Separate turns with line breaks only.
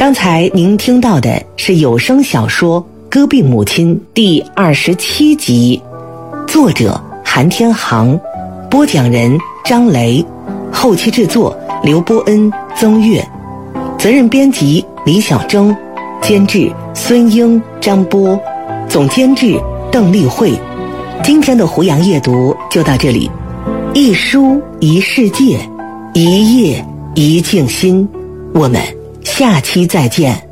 刚才您听到的是有声小说《戈壁母亲》第27集，作者韩天航，播讲人张雷，后期制作刘波恩、曾月，责任编辑李小征，监制孙英、张波，总监制邓丽慧。今天的胡杨夜读就到这里，一书一世界，一夜一静心，我们下期再见。